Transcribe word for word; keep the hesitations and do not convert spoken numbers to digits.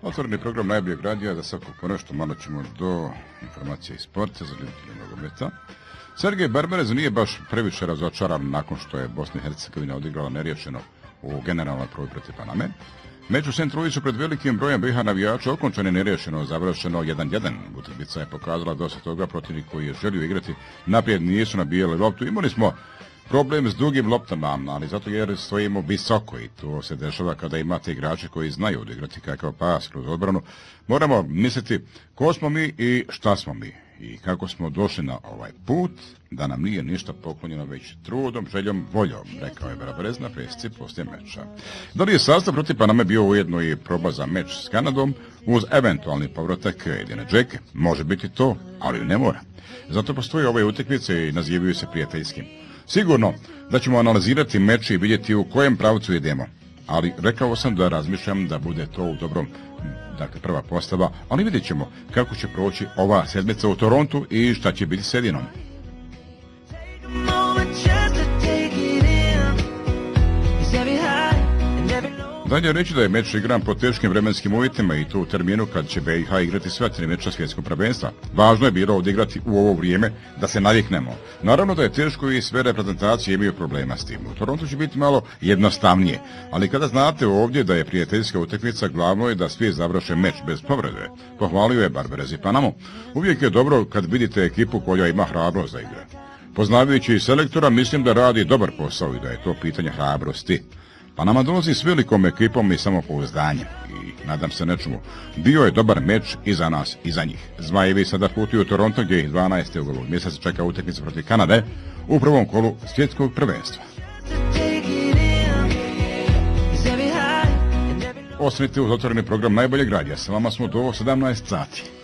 Otvoreni program najboljeg radija, za svako ponešto malo ćemo do informacije iz sporta za ljubitelje nogometa. Sergej Barbarez nije baš previše razočaran nakon što je Bosna i Hercegovina odigrala neriješeno u generalnoj probi protiv Paname. Meč u Saint Louisu pred velikim brojem B iH navijača okončan je neriješeno, završeno jedan jedan. Utakmica je pokazala dosta toga, protivnik koji je želio igrati naprijed nisu nabijali loptu. Imali smo problem s dugim loptama, ali zato jer stojimo visoko i to se dešava kada imate igrače koji znaju odigrati kakav pas kroz odbranu. Moramo misliti ko smo mi i šta smo mi i kako smo došli na ovaj put, da nam nije ništa poklonjeno već trudom, željom, voljom, rekao je Barbarez na presici poslije meča. Da li je sastav protiv Paname bio ujedno i proba za meč s Kanadom uz eventualni povratak Edina Džeke? Može biti to, ali ne mora. Zato postoje ove utakmice i nazivaju se prijateljskim. Sigurno da ćemo analizirati meč i vidjeti u kojem pravcu idemo, ali rekao sam da razmišljam da bude to u dobrom, dakle prva postava, ali vidjet ćemo kako će proći ova sedmica u Torontu i šta će biti s Edinom. Dalje reći da je meč igran pod teškim vremenskim uvjetima i to u terminu kad će B iH igrati sva tri meča svjetskog prvenstva. Važno je bilo odigrati u ovo vrijeme da se naviknemo. Naravno da je teško i sve reprezentacije imaju problema s tim. U Torontu će biti malo jednostavnije, ali kada znate ovdje da je prijateljska utakmica, glavno je da svi završe meč bez povrede. Pohvalio je Barbarez i Panamu. Uvijek je dobro kad vidite ekipu koja ima hrabrost za igre. Poznavajući i selektora, mislim da radi dobar posao i da je to pitanje hrabrosti. Panama dolazi s velikom ekipom i samopouzdanjem i nadam se nečemu. Bio je dobar meč i za nas i za njih. Zmajevi sada putuju u Toronto gdje ih dvanaestog ovog mjeseca čeka utakmica protiv Kanade u prvom kolu svjetskog prvenstva. Ostanite uz otvoreni program najboljeg radija. Sa vama smo do sedamnaest sati.